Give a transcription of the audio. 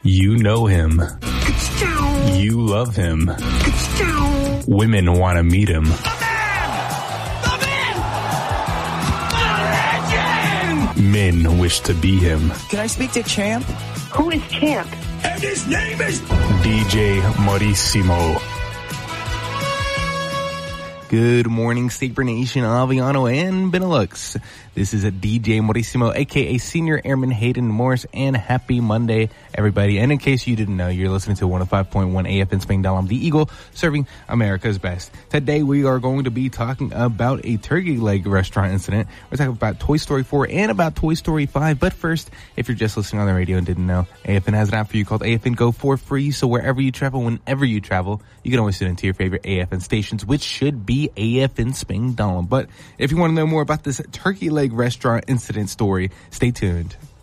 You know him. You love him. Women want to meet him. Men wish to be him. Can I speak to Champ? Who is Champ? And his name is DJ Maurissimo. Good morning, Saber Nation, Aviano, and Benelux. This is a DJ Maurissimo, a.k.a. Senior Airman Hayden Morris, and happy Monday, everybody. And in case you didn't know, you're listening to 105.1 AFN Spain Dalam, the Eagle, serving America's best. Today, we are going to be talking about a turkey leg restaurant incident. We're talking about Toy Story 4 and about Toy Story 5. But first, if you're just listening on the radio and didn't know, AFN has an app for you called AFN Go for free. So wherever you travel, whenever you travel, you can always tune into your favorite AFN stations, which should be AFN Spain Dalam. But if you want to know more about this turkey leg restaurant incident story, stay tuned.